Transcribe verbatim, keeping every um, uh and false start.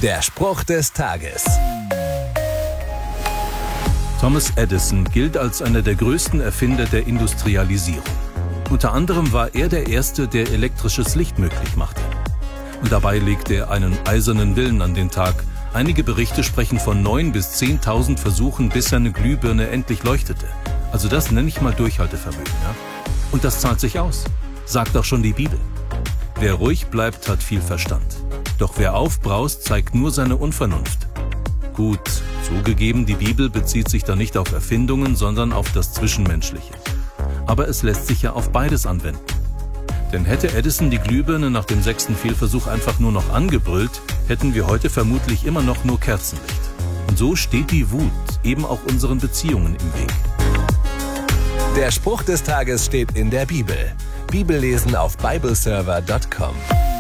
Der Spruch des Tages. Thomas Edison gilt als einer der größten Erfinder der Industrialisierung. Unter anderem war er der Erste, der elektrisches Licht möglich machte. Und dabei legte er einen eisernen Willen an den Tag. Einige Berichte sprechen von neun bis zehntausend Versuchen, bis seine Glühbirne endlich leuchtete. Also das nenne ich mal Durchhaltevermögen. Ja? Und das zahlt sich aus, sagt auch schon die Bibel. Wer ruhig bleibt, hat viel Verstand. Doch wer aufbraust, zeigt nur seine Unvernunft. Gut, zugegeben, die Bibel bezieht sich da nicht auf Erfindungen, sondern auf das Zwischenmenschliche. Aber es lässt sich ja auf beides anwenden. Denn hätte Edison die Glühbirne nach dem sechsten Fehlversuch einfach nur noch angebrüllt, hätten wir heute vermutlich immer noch nur Kerzenlicht. Und so steht die Wut eben auch unseren Beziehungen im Weg. Der Spruch des Tages steht in der Bibel. Bibellesen auf bibleserver punkt com.